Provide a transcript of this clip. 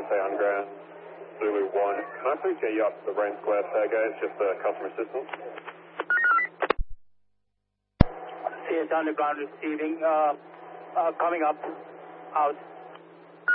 USA on ground. Zulu 1. Can I please get you up to the Brain Square Tag, guys? Just customer assistance. CS underground receiving, coming up, out.